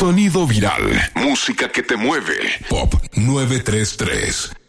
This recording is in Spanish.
Sonido viral. Música que te mueve. Pop 933.